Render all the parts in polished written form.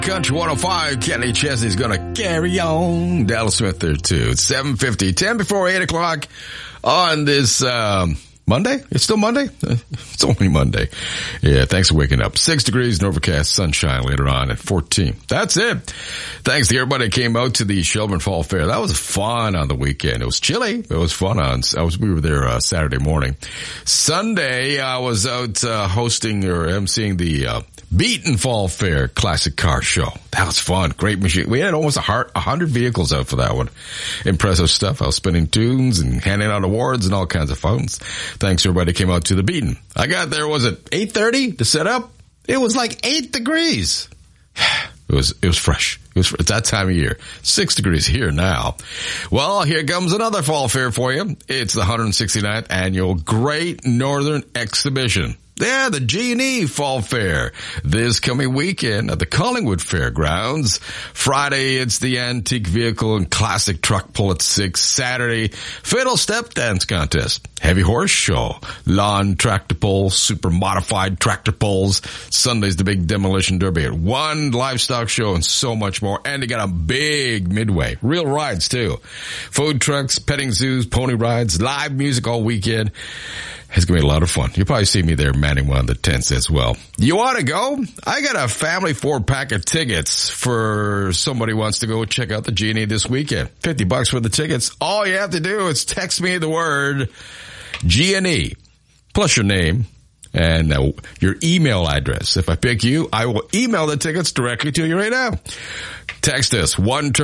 Country 105, Kenny Chesney's gonna carry on. Dallas Smith there too. It's 7:50, 10 before 8 o'clock on this, Monday? It's still Monday? It's only Monday. Yeah, thanks for waking up. 6 degrees and overcast, sunshine later on at 14. That's it. Thanks to everybody that came out to the Shelburne Fall Fair. That was fun on the weekend. It was chilly. It was fun we were there Saturday morning. Sunday, I was out hosting or emceeing the Beaton Fall Fair Classic Car Show. That was fun. Great machine. We had almost 100 vehicles out for that one. Impressive stuff. I was spinning tunes and handing out awards and all kinds of fun. Thanks everybody came out to the Beaton. I got there, was it 8:30 to set up? It was like 8 degrees. It was fresh. It's that time of year. 6 degrees here now. Well, here comes another fall fair for you. It's the 169th annual Great Northern Exhibition. Yeah, the G&E Fall Fair this coming weekend at the Collingwood Fairgrounds. Friday, it's the Antique Vehicle and Classic Truck Pull at 6. Saturday, Fiddle Step Dance Contest, Heavy Horse Show, Lawn Tractor Pull, Super Modified Tractor Pulls. Sunday's the Big Demolition Derby at 1, Livestock Show, and so much more. And they got a big midway. Real rides, too. Food trucks, petting zoos, pony rides, live music all weekend. It's going to be a lot of fun. You'll probably see me there manning one of the tents as well. You want to go? I got a family 4-pack of tickets for somebody who wants to go check out the G&E this weekend. $50 for the tickets. All you have to do is text me the word G&E plus your name and your email address. If I pick you, I will email the tickets directly to you right now. Text us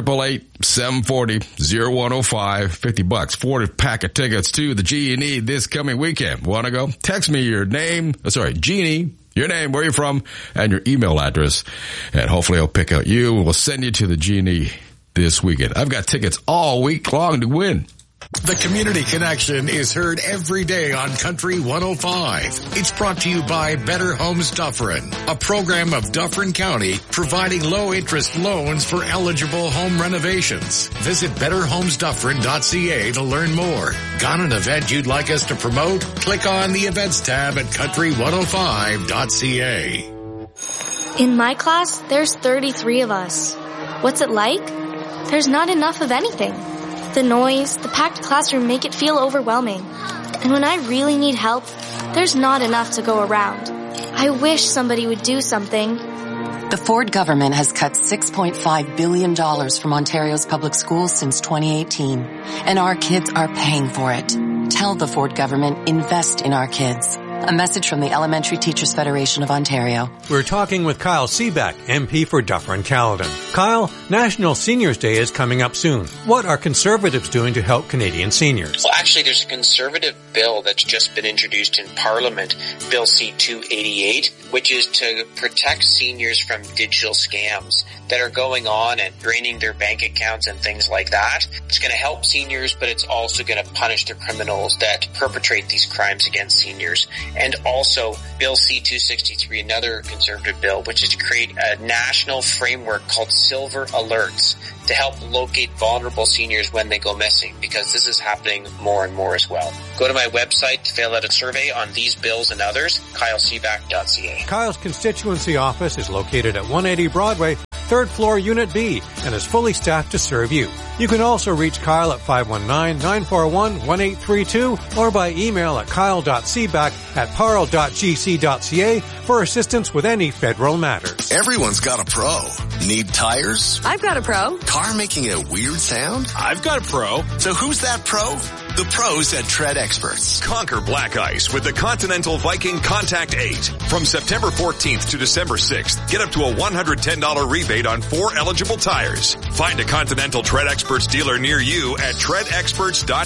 1-888-740-0105. $50 for a pack of tickets to the G&E this coming weekend. Want to go? Text me your name. G&E, your name, where you're from, and your email address. And hopefully I'll pick out you. We'll send you to the G&E this weekend. I've got tickets all week long to win. The Community Connection is heard every day on Country 105. It's brought to you by Better Homes Dufferin, a program of Dufferin County providing low-interest loans for eligible home renovations. Visit betterhomesdufferin.ca to learn more. Got an event you'd like us to promote? Click on the Events tab at country105.ca. In my class, there's 33 of us. What's it like? There's not enough of anything. The noise, the packed classroom make it feel overwhelming. And when I really need help, there's not enough to go around. I wish somebody would do something. The Ford government has cut $6.5 billion from Ontario's public schools since 2018. And our kids are paying for it. Tell the Ford government, invest in our kids. A message from the Elementary Teachers Federation of Ontario. We're talking with Kyle Seaback, MP for Dufferin-Caledon. Kyle, National Seniors Day is coming up soon. What are Conservatives doing to help Canadian seniors? Well, actually, there's a Conservative bill that's just been introduced in Parliament, Bill C-288, which is to protect seniors from digital scams that are going on and draining their bank accounts and things like that. It's going to help seniors, but it's also going to punish the criminals that perpetrate these crimes against seniors. And also Bill C-263, another Conservative bill, which is to create a national framework called Silver Alerts to help locate vulnerable seniors when they go missing, because this is happening more and more as well. Go to my website to fill out a survey on these bills and others, kyleseaback.ca. Kyle's constituency office is located at 180 Broadway, 3rd floor, Unit B, and is fully staffed to serve you. You can also reach Kyle at 519-941-1832 or by email at kyle.seaback@parle.gc.ca for assistance with any federal matters. Everyone's got a pro. Need tires? I've got a pro. Car making a weird sound? I've got a pro. So who's that pro? The pros at Tread Experts. Conquer black ice with the Continental Viking Contact 8. From September 14th to December 6th, get up to a $110 rebate on 4 eligible tires. Find a Continental Tread Experts dealer near you at treadexperts.ca.